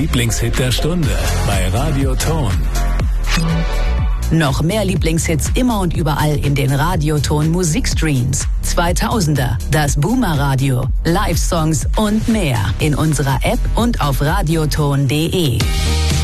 Lieblingshit der Stunde bei Radio Ton. Noch mehr Lieblingshits immer und überall in den Radioton Musikstreams. 2000er, das Boomer Radio, Live-Songs und mehr in unserer App und auf radioton.de.